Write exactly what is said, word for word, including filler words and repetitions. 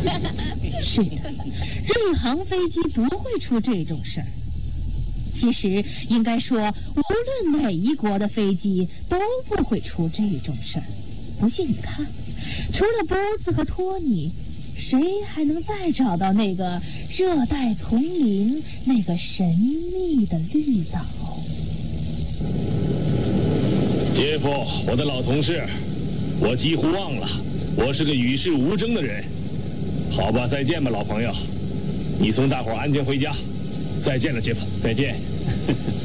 是的，瑞航飞机不会出这种事儿。其实应该说，无论哪一国的飞机都不会出这种事儿。不信你看，除了波斯和托尼，谁还能再找到那个热带丛林那个神秘的绿岛？ 杰夫，我的老同事，我几乎忘了，我是个与世无争的人。好吧，再见吧，老朋友。你送大伙安全回家。再见了，杰夫。再见。